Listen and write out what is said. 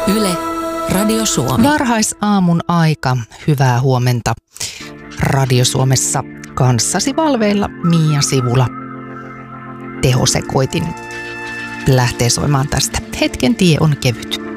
Yle, Radio Suomi. Varhaisaamun aika, hyvää huomenta. Radio Suomessa kanssasi valveilla Mia Sivula. Tehosekoitin lähtee soimaan tästä. Hetken tie on kevyt.